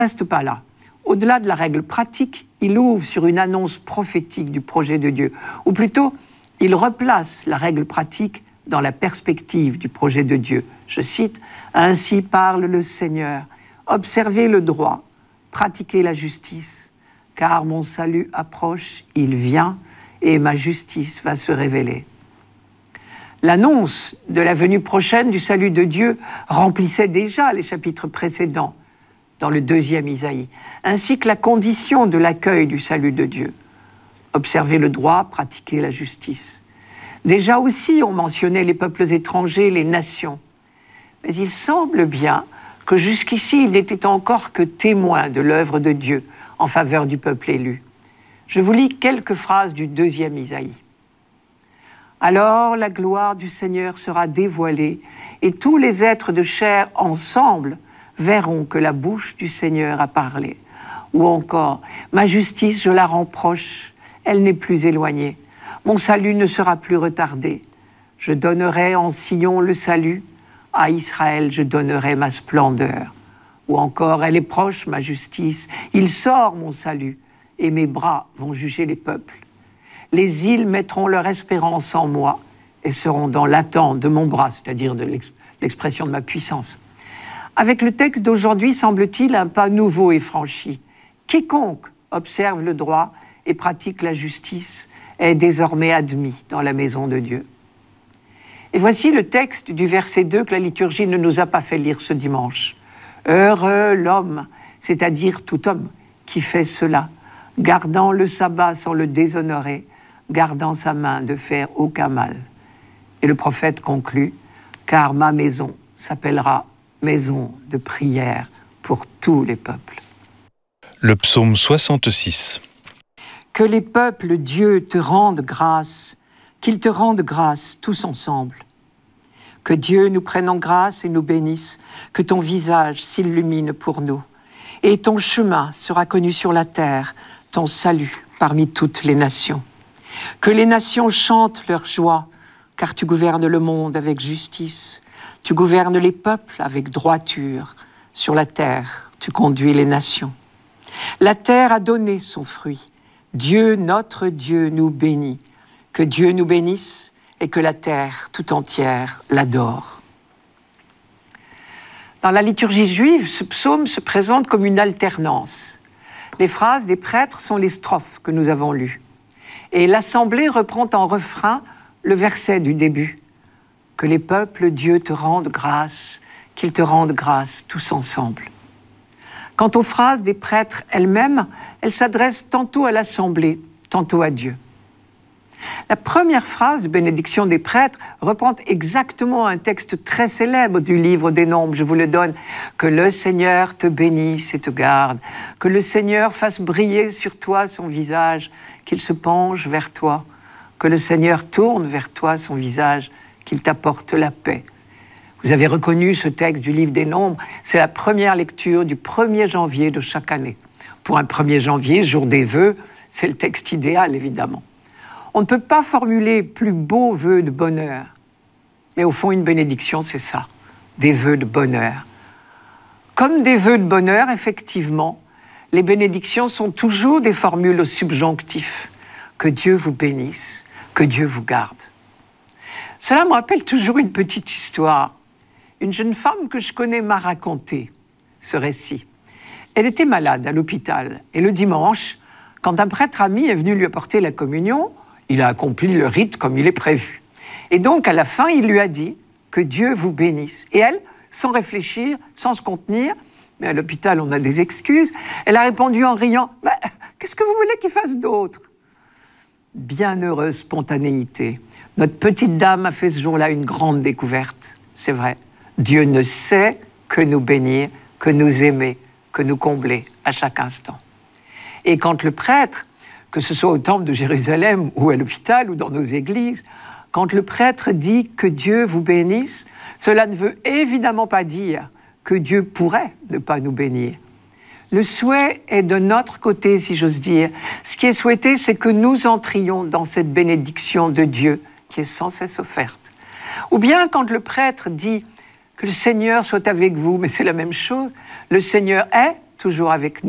reste pas là. Au-delà de la règle pratique, il ouvre sur une annonce prophétique du projet de Dieu, ou plutôt, il replace la règle pratique dans la perspective du projet de Dieu. Je cite, « Ainsi parle le Seigneur, observez le droit, pratiquez la justice, car mon salut approche, il vient, et ma justice va se révéler. » L'annonce de la venue prochaine du salut de Dieu remplissait déjà les chapitres précédents, dans le 2e Isaïe, ainsi que la condition de l'accueil du salut de Dieu. Observer le droit, pratiquer la justice. Déjà aussi, on mentionnait les peuples étrangers, les nations. Mais il semble bien que jusqu'ici, ils n'étaient encore que témoins de l'œuvre de Dieu en faveur du peuple élu. Je vous lis quelques phrases du 2e Isaïe. « Alors la gloire du Seigneur sera dévoilée, et tous les êtres de chair ensemble verront que la bouche du Seigneur a parlé. » Ou encore, « Ma justice, je la rends proche, elle n'est plus éloignée. Mon salut ne sera plus retardé. Je donnerai en Sion le salut, à Israël je donnerai ma splendeur. » Ou encore, « Elle est proche, ma justice, il sort mon salut, et mes bras vont juger les peuples. Les îles mettront leur espérance en moi et seront dans l'attente de mon bras, c'est-à-dire de l'expression de ma puissance. » Avec le texte d'aujourd'hui, semble-t-il, un pas nouveau est franchi. Quiconque observe le droit et pratique la justice est désormais admis dans la maison de Dieu. Et voici le texte du verset 2 que la liturgie ne nous a pas fait lire ce dimanche. « Heureux l'homme, c'est-à-dire tout homme, qui fait cela, gardant le sabbat sans le déshonorer, gardant sa main de faire aucun mal. » Et le prophète conclut, « Car ma maison s'appellera maison de prière pour tous les peuples. » Le psaume 66. Que les peuples, Dieu, te rendent grâce, qu'ils te rendent grâce tous ensemble. Que Dieu nous prenne en grâce et nous bénisse, que ton visage s'illumine pour nous. Et ton chemin sera connu sur la terre, ton salut parmi toutes les nations. Que les nations chantent leur joie, car tu gouvernes le monde avec justice. Tu gouvernes les peuples avec droiture. Sur la terre, tu conduis les nations. La terre a donné son fruit. Dieu, notre Dieu, nous bénit. Que Dieu nous bénisse et que la terre tout entière l'adore. Dans la liturgie juive, ce psaume se présente comme une alternance. Les phrases des prêtres sont les strophes que nous avons lues. Et l'assemblée reprend en refrain le verset du début. Que les peuples, Dieu, te rendent grâce, qu'ils te rendent grâce tous ensemble. Quant aux phrases des prêtres elles-mêmes, elles s'adressent tantôt à l'assemblée, tantôt à Dieu. La première phrase de bénédiction des prêtres reprend exactement un texte très célèbre du livre des Nombres. Je vous le donne. « Que le Seigneur te bénisse et te garde. Que le Seigneur fasse briller sur toi son visage, qu'il se penche vers toi. Que le Seigneur tourne vers toi son visage, qu'il t'apporte la paix. » Vous avez reconnu ce texte du livre des Nombres. C'est la première lecture du 1er janvier de chaque année. Pour un 1er janvier, jour des vœux, c'est le texte idéal, évidemment. On ne peut pas formuler plus beaux vœux de bonheur. Mais au fond, une bénédiction, c'est ça, des vœux de bonheur. Comme des vœux de bonheur, effectivement, les bénédictions sont toujours des formules au subjonctif. Que Dieu vous bénisse, que Dieu vous garde. Cela me rappelle toujours une petite histoire. Une jeune femme que je connais m'a raconté ce récit. Elle était malade à l'hôpital et le dimanche, quand un prêtre ami est venu lui apporter la communion, il a accompli le rite comme il est prévu. Et donc, à la fin, il lui a dit « Que Dieu vous bénisse ». Et elle, sans réfléchir, sans se contenir, mais à l'hôpital, on a des excuses, elle a répondu en riant « Qu'est-ce que vous voulez qu'il fasse d'autre ?» Bienheureuse spontanéité. Notre petite dame a fait ce jour-là une grande découverte. C'est vrai. Dieu ne sait que nous bénir, que nous aimer, que nous combler à chaque instant. Et quand le prêtre, que ce soit au temple de Jérusalem ou à l'hôpital ou dans nos églises, quand le prêtre dit que Dieu vous bénisse, cela ne veut évidemment pas dire que Dieu pourrait ne pas nous bénir. Le souhait est de notre côté, si j'ose dire. Ce qui est souhaité, c'est que nous entrions dans cette bénédiction de Dieu qui est sans cesse offerte. Ou bien quand le prêtre dit que le Seigneur soit avec vous, mais c'est la même chose. Le Seigneur est toujours avec nous.